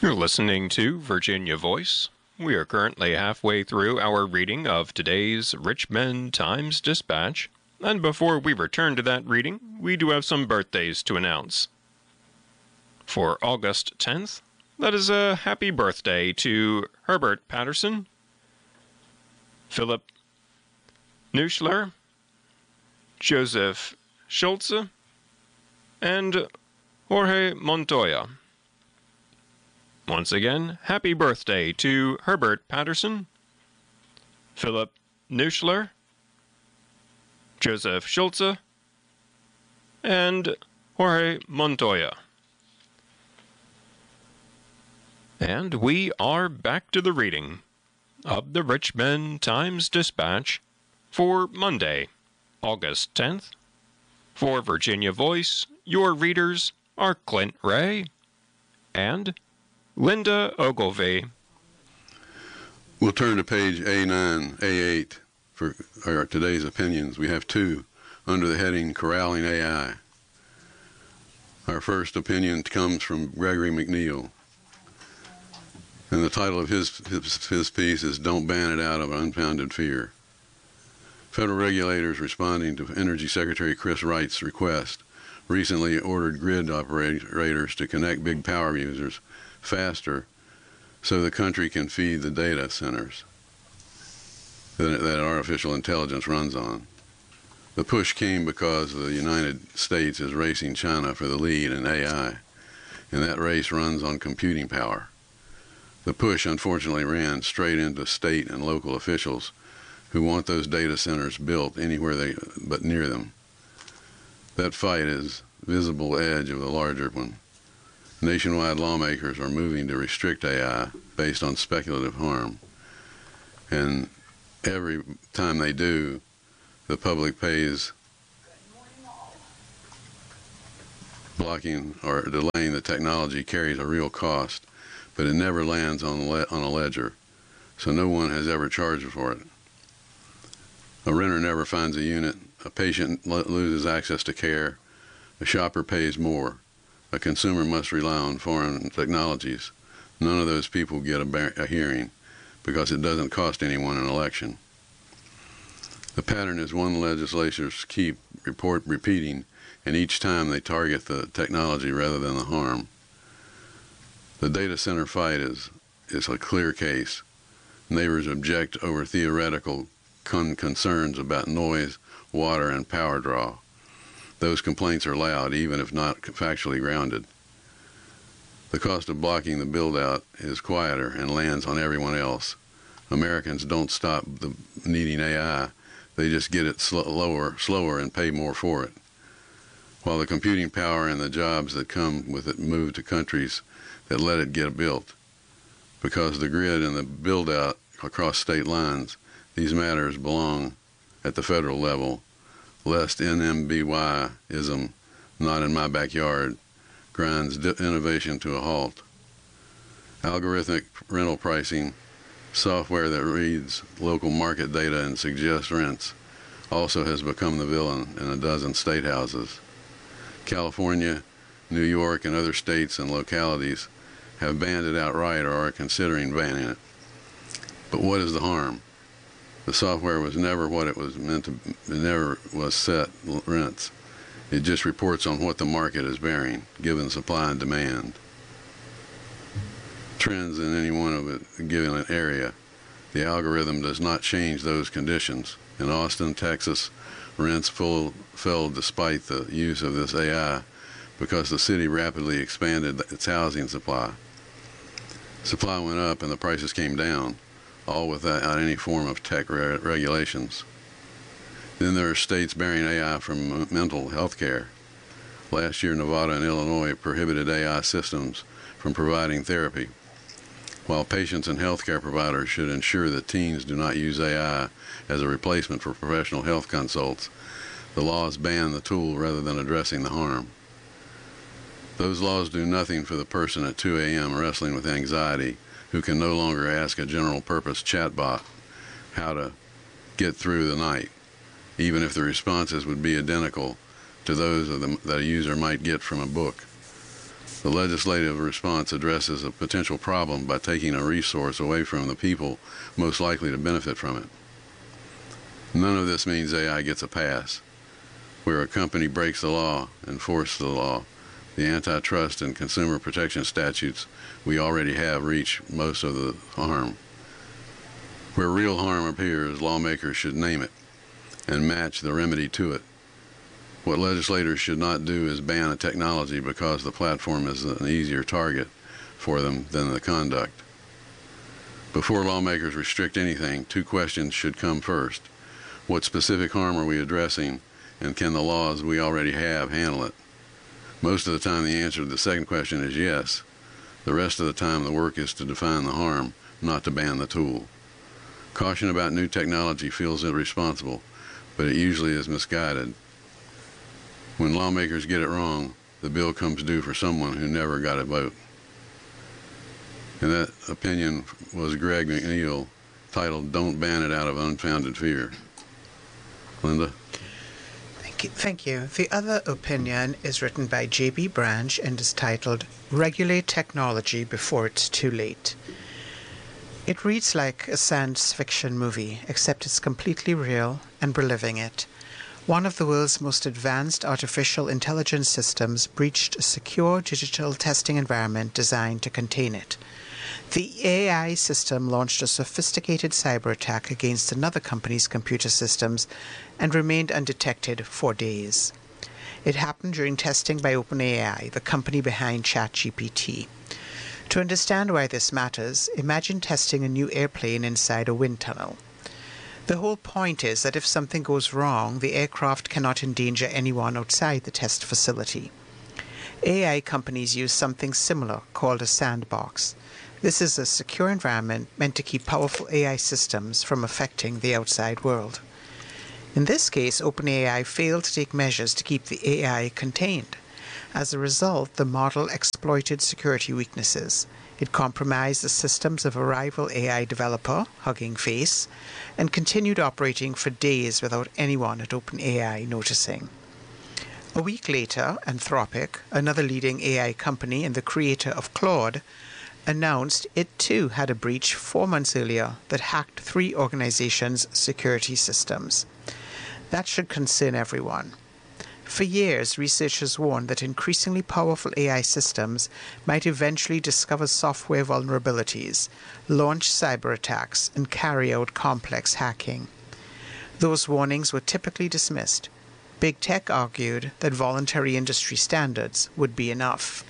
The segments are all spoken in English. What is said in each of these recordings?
You're listening to Virginia Voice. We are currently halfway through our reading of today's Richmond Times-Dispatch, and before we return to that reading, we do have some birthdays to announce. For August 10th, that is a happy birthday to Herbert Patterson, Philip Neuschler, Joseph Schulze, and Jorge Montoya. Once again, happy birthday to Herbert Patterson, Philip Neuschler, Joseph Schulze, and Jorge Montoya. And we are back to the reading of the Richmond Times-Dispatch for Monday, August 10th. For Virginia Voice, your readers are Clint Ray and Linda Ogilvie. We'll turn to page A9, A8 for our today's opinions. We have two under the heading Corralling AI. Our first opinion comes from Gregory McNeil, and the title of his piece is Don't Ban It Out of Unfounded Fear. Federal regulators responding to Energy Secretary Chris Wright's request recently ordered grid operators to connect big power users faster so the country can feed the data centers that artificial intelligence runs on. The push came because the United States is racing China for the lead in AI, and that race runs on computing power. The push unfortunately ran straight into state and local officials who want those data centers built anywhere but near them. That fight is visible edge of the larger one. Nationwide lawmakers are moving to restrict AI based on speculative harm, and every time they do, the public pays. Blocking or delaying the technology carries a real cost, but it never lands on a ledger, so no one has ever charged for it. A renter never finds a unit, a patient loses access to care, a shopper pays more, a consumer must rely on foreign technologies. None of those people get a hearing because it doesn't cost anyone an election. The pattern is one legislators keep repeating, and each time they target the technology rather than the harm. The data center fight is a clear case. Neighbors object over theoretical concerns about noise, water, and power draw. Those complaints are loud, even if not factually grounded. The cost of blocking the build-out is quieter and lands on everyone else. Americans don't stop needing AI. They just get it slower, and pay more for it. While the computing power and the jobs that come with it move to countries that let it get built. Because the grid and the build-out across state lines, these matters belong at the federal level, lest NMBY-ism, not in my backyard, grinds innovation to a halt. Algorithmic rental pricing, software that reads local market data and suggests rents, also has become the villain in a dozen state houses. California, New York, and other states and localities have banned it outright or are considering banning it. But what is the harm? The software was never what it was meant to. It never was set rents. It just reports on what the market is bearing, given supply and demand. Trends in any one of it given an area. The algorithm does not change those conditions. In Austin, Texas, rents fell despite the use of this AI because the city rapidly expanded its housing supply. Supply went up and the prices came down, all without any form of tech regulations. Then there are states banning AI from mental health care. Last year, Nevada and Illinois prohibited AI systems from providing therapy. While patients and healthcare providers should ensure that teens do not use AI as a replacement for professional health consults, the laws ban the tool rather than addressing the harm. Those laws do nothing for the person at 2 a.m. wrestling with anxiety who can no longer ask a general-purpose chatbot how to get through the night, even if the responses would be identical to those that a user might get from a book. The legislative response addresses a potential problem by taking a resource away from the people most likely to benefit from it. None of this means AI gets a pass. Where a company breaks the law, enforce the law, the antitrust and consumer protection statutes we already have reach most of the harm. Where real harm appears, lawmakers should name it and match the remedy to it. What legislators should not do is ban a technology because the platform is an easier target for them than the conduct. Before lawmakers restrict anything, two questions should come first. What specific harm are we addressing, and can the laws we already have handle it? Most of the time the answer to the second question is yes. The rest of the time the work is to define the harm, not to ban the tool. Caution about new technology feels irresponsible, but it usually is misguided. When lawmakers get it wrong, the bill comes due for someone who never got a vote. And that opinion was Greg McNeil, titled "Don't Ban It Out of Unfounded Fear." Linda? Thank you. The other opinion is written by J.B. Branch and is titled "Regulate Technology Before It's Too Late." It reads like a science fiction movie, except it's completely real and we're living it. One of the world's most advanced artificial intelligence systems breached a secure digital testing environment designed to contain it. The AI system launched a sophisticated cyber attack against another company's computer systems and remained undetected for days. It happened during testing by OpenAI, the company behind ChatGPT. To understand why this matters, imagine testing a new airplane inside a wind tunnel. The whole point is that if something goes wrong, the aircraft cannot endanger anyone outside the test facility. AI companies use something similar called a sandbox. This is a secure environment meant to keep powerful AI systems from affecting the outside world. In this case, OpenAI failed to take measures to keep the AI contained. As a result, the model exploited security weaknesses. It compromised the systems of a rival AI developer, Hugging Face, and continued operating for days without anyone at OpenAI noticing. A week later, Anthropic, another leading AI company and the creator of Claude, announced it too had a breach 4 months earlier that hacked 3 organizations' security systems. That should concern everyone. For years, researchers warned that increasingly powerful AI systems might eventually discover software vulnerabilities, launch cyber attacks, and carry out complex hacking. Those warnings were typically dismissed. Big Tech argued that voluntary industry standards would be enough.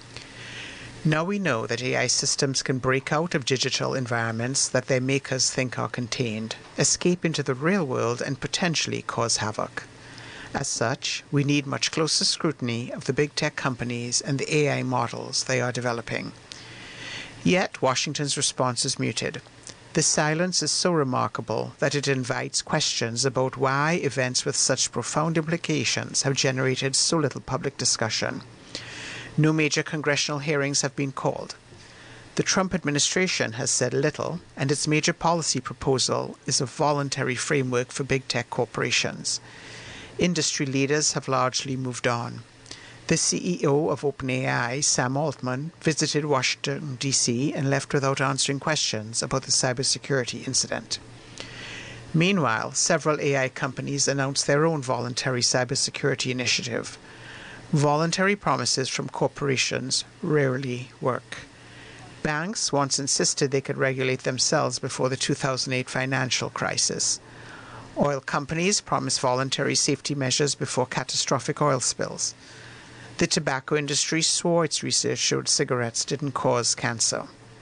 Now we know that AI systems can break out of digital environments that their makers think are contained, escape into the real world, and potentially cause havoc. As such, we need much closer scrutiny of the big tech companies and the AI models they are developing. Yet, Washington's response is muted. This silence is so remarkable that it invites questions about why events with such profound implications have generated so little public discussion. No major congressional hearings have been called. The Trump administration has said little, and its major policy proposal is a voluntary framework for big tech corporations. Industry leaders have largely moved on. The CEO of OpenAI, Sam Altman, visited Washington, D.C. and left without answering questions about the cybersecurity incident. Meanwhile, several AI companies announced their own voluntary cybersecurity initiative. Voluntary promises from corporations rarely work. Banks once insisted they could regulate themselves before the 2008 financial crisis. Oil companies promised voluntary safety measures before catastrophic oil spills. The tobacco industry swore its research showed cigarettes didn't cause cancer.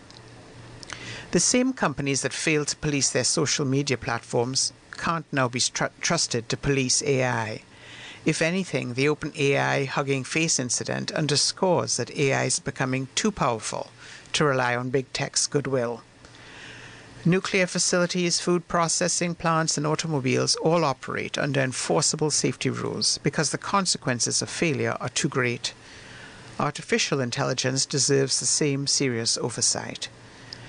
The same companies that failed to police their social media platforms can't now be trusted to police AI. If anything, the OpenAI Hugging Face incident underscores that AI is becoming too powerful to rely on big tech's goodwill. Nuclear facilities, food processing plants, and automobiles all operate under enforceable safety rules because the consequences of failure are too great. Artificial intelligence deserves the same serious oversight.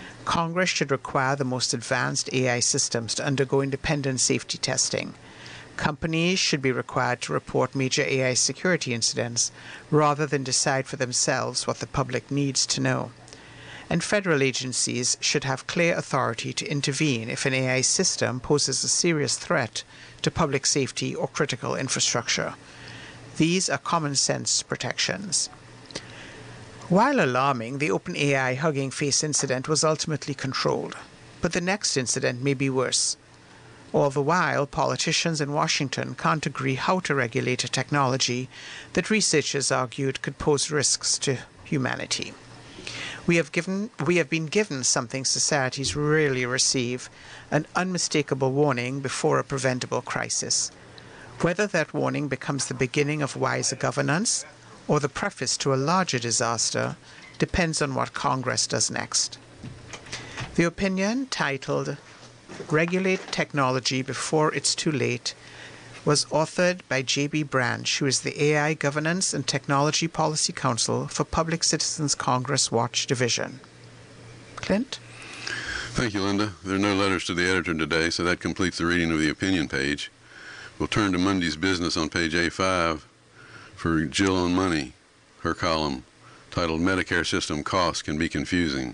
Congress should require the most advanced AI systems to undergo independent safety testing. Companies should be required to report major AI security incidents rather than decide for themselves what the public needs to know. And federal agencies should have clear authority to intervene if an AI system poses a serious threat to public safety or critical infrastructure. These are common sense protections. While alarming, the OpenAI Hugging Face incident was ultimately controlled, but the next incident may be worse. All the while, politicians in Washington can't agree how to regulate a technology that researchers argued could pose risks to humanity. We have been given something societies rarely receive, an unmistakable warning before a preventable crisis. Whether that warning becomes the beginning of wiser governance or the preface to a larger disaster depends on what Congress does next. The opinion, titled Regulate Technology Before It's Too Late, was authored by J.B. Branch, who is the AI Governance and Technology Policy Counsel for Public Citizens Congress Watch Division. Clint? Thank you, Linda. There are no letters to the editor today, so that completes the reading of the opinion page. We'll turn to Monday's business on page A5 for Jill on Money, her column titled Medicare System Costs Can Be Confusing.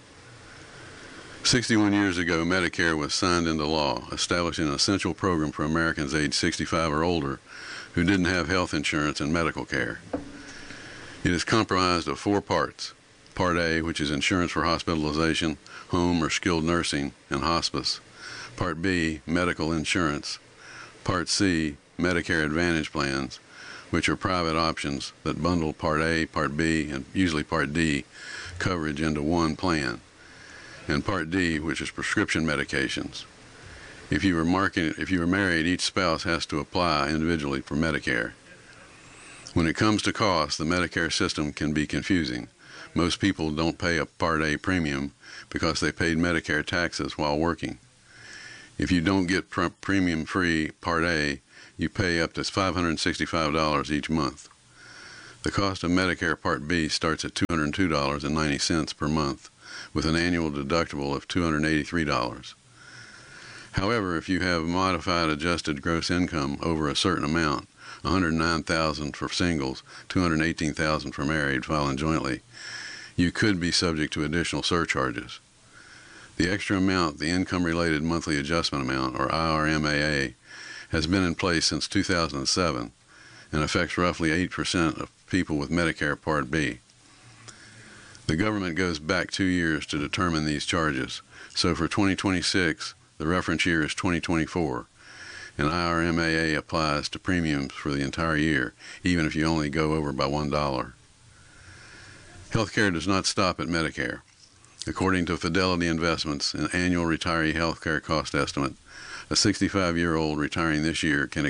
61 years ago, Medicare was signed into law, establishing an essential program for Americans aged 65 or older who didn't have health insurance and medical care. It is comprised of 4 parts. Part A, which is insurance for hospitalization, home or skilled nursing, and hospice. Part B, medical insurance. Part C, Medicare Advantage plans, which are private options that bundle Part A, Part B, and usually Part D coverage into one plan. And Part D, which is prescription medications. If you were married, each spouse has to apply individually for Medicare. When it comes to cost, the Medicare system can be confusing. Most people don't pay a Part A premium because they paid Medicare taxes while working. If you don't get premium-free Part A, you pay up to $565 each month. The cost of Medicare Part B starts at $202.90 per month, with an annual deductible of $283. However, if you have modified adjusted gross income over a certain amount, $109,000 for singles, $218,000 for married filing jointly, you could be subject to additional surcharges. The extra amount, the Income-Related Monthly Adjustment Amount, or IRMAA, has been in place since 2007 and affects roughly 8% of people with Medicare Part B. The government goes back 2 years to determine these charges, so for 2026, the reference year is 2024, and IRMAA applies to premiums for the entire year, even if you only go over by $1. Healthcare does not stop at Medicare. According to Fidelity Investments, an annual retiree healthcare cost estimate, a 65-year-old retiring this year can